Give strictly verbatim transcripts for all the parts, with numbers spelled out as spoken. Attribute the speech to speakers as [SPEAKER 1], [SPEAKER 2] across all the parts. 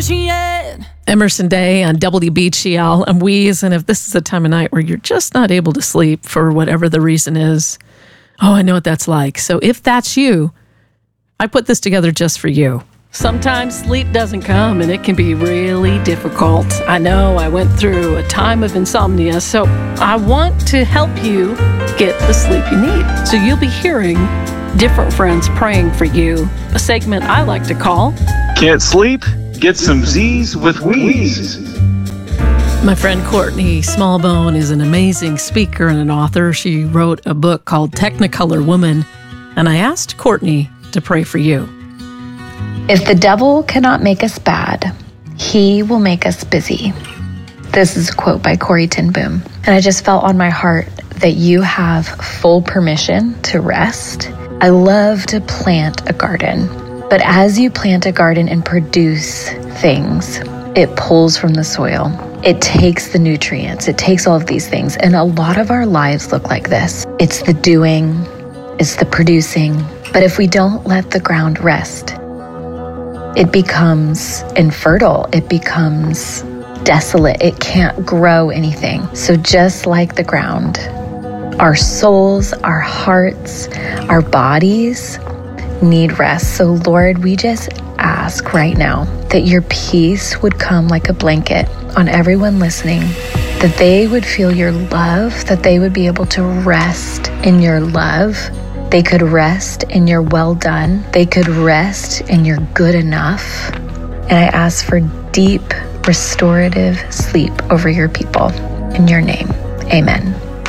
[SPEAKER 1] appreciate.
[SPEAKER 2] Emerson Day on W B G L. I'm Weeze, and if this is a time of night where you're just not able to sleep for whatever the reason is, oh, I know what that's like. So if that's you, I put this together just for you. Sometimes sleep doesn't come, and it can be really difficult. I know I went through a time of insomnia, so I want to help you get the sleep you need. So you'll be hearing different friends praying for you, a segment I like to call
[SPEAKER 3] Can't Sleep? Get some Z's with Weeze.
[SPEAKER 2] My friend Courtney Smallbone is an amazing speaker and an author. She wrote a book called Technicolor Woman, and I asked Courtney to pray for you.
[SPEAKER 4] If the devil cannot make us bad, he will make us busy. This is a quote by Corrie ten Boom. And I just felt on my heart that you have full permission to rest. I love to plant a garden, but as you plant a garden and produce things, it pulls from the soil. It takes the nutrients. It takes all of these things. And a lot of our lives look like this. It's the doing, it's the producing. But if we don't let the ground rest, it becomes infertile. It becomes desolate. It can't grow anything. So just like the ground, our souls, our hearts, our bodies need rest. So Lord, we just ask right now that your peace would come like a blanket on everyone listening, that they would feel your love, that they would be able to rest in your love. They could rest in your well done. They could rest in your good enough. And I ask for deep, restorative sleep over your people. In your name, amen.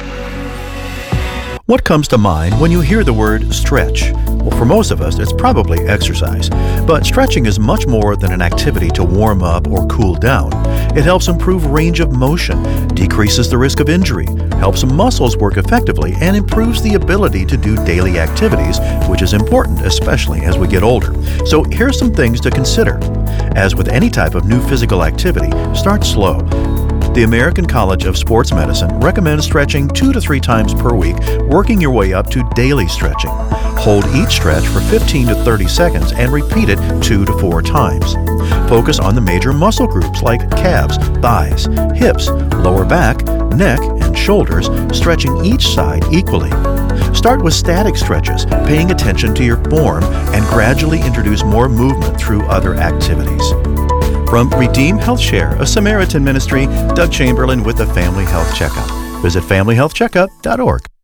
[SPEAKER 5] What comes to mind when you hear the word stretch? Well, for most of us, it's probably exercise. But stretching is much more than an activity to warm up or cool down. It helps improve range of motion, decreases the risk of injury, helps muscles work effectively, and improves the ability to do daily activities, which is important, especially as we get older. So here's some things to consider. As with any type of new physical activity, start slow. The American College of Sports Medicine recommends stretching two to three times per week, working your way up to daily stretching. Hold each stretch for fifteen to thirty seconds and repeat it two to four times. Focus on the major muscle groups like calves, thighs, hips, lower back, neck, and shoulders, stretching each side equally. Start with static stretches, paying attention to your form, and gradually introduce more movement through other activities. From Redeem Health Share, a Samaritan ministry, Doug Chamberlain with the Family Health Checkup. Visit family health checkup dot org.